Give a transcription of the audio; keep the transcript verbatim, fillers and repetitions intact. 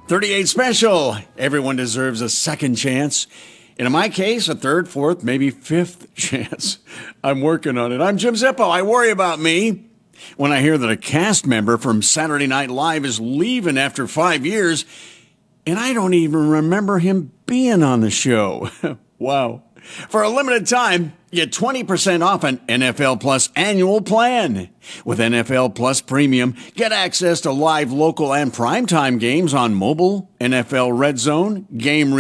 thirty-eight special. Everyone deserves a second chance. And in my case, a third, fourth, maybe fifth chance. I'm working on it. I'm Jim Zippo. I worry about me. When I hear that a cast member from Saturday Night Live is leaving after five years, and I don't even remember him being on the show. Wow. For a limited time, get twenty percent off an N F L Plus annual plan. With N F L Plus Premium, get access to live local and primetime games on mobile, N F L Red Zone, Game